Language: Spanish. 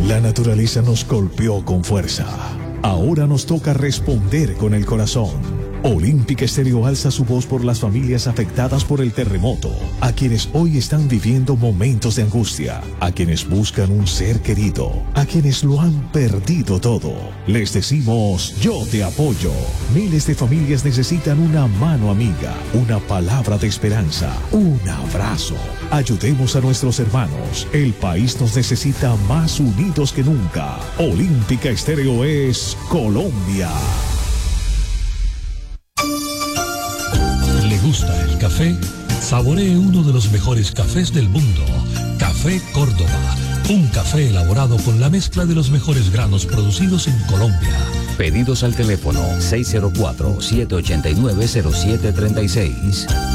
La naturaleza nos golpeó con fuerza. Ahora nos toca responder con el corazón. Olímpica Estéreo alza su voz por las familias afectadas por el terremoto, a quienes hoy están viviendo momentos de angustia, a quienes buscan un ser querido, a quienes lo han perdido todo. Les decimos, yo te apoyo. Miles de familias necesitan una mano amiga, una palabra de esperanza, un abrazo. Ayudemos a nuestros hermanos. El país nos necesita más unidos que nunca. Olímpica Estéreo es Colombia. ¿Le gusta el café? Saboree uno de los mejores cafés del mundo. Café Córdoba. Un café elaborado con la mezcla de los mejores granos producidos en Colombia. Pedidos al teléfono 604-789-0736.